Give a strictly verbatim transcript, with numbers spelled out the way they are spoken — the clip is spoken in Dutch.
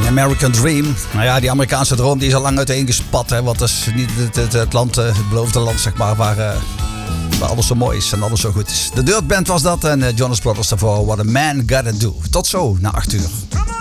American Dream. Nou ja, die Amerikaanse droom die is al lang uiteengespat. Hè, want dat is niet het, het, het land, het beloofde land, zeg maar, waar, uh, waar alles zo mooi is en alles zo goed is. De Dirt Band was dat en uh, Jonas Brothers daarvoor. What a Man Gotta Do. Tot zo, na acht uur.